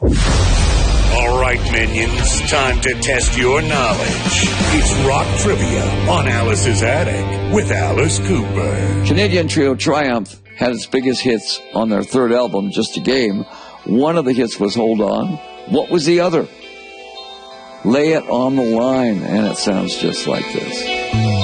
All right, minions, time to test your knowledge. It's rock trivia on Alice's Attic with Alice Cooper. Canadian trio Triumph had its biggest hits on their third album, Just a Game. One of the hits was Hold On. What was the other? Lay It on the Line, and it sounds just like this.